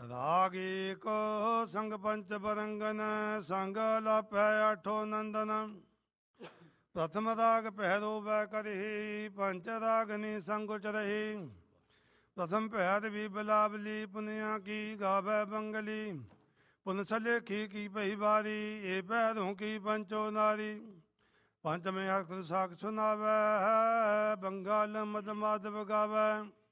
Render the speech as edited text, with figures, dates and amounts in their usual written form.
ਰਾਗ ਏਕ ਸੰਗ ਪੰਚ ਬਰੰਗਨ ਸੰਗ ਲਾਪੈ ਆਠੋ ਨੰਦਨ। ਪ੍ਰਥਮ ਰਾਗ ਪਹਿਰੋ ਬੈ ਕਰਹੀ ਪੰਚ ਰਾਗਨੀ ਸੰਗ ਉਚਰਹੀ। ਪ੍ਰਥਮ ਪਹਿਰ ਵੀ ਬਲਾਵਲੀ ਪੁਨਿਆ ਕੀ ਗਾਵੈ ਬੰਗਲੀ। ਪੁਨ ਸਲੇਖੀ ਕੀ ਪਈ ਵਾਰੀ ਏ ਪਹਿਰੋਂ ਕੀ ਪੰਚੋ ਨਾਰੀ। ਪੰਚਮੇ ਹਰਖ ਸਾਖ ਸੁਨਾਵੈ ਬੰਗਾਲ ਮਦ ਮਾਧਵ ਗਾਵੈ।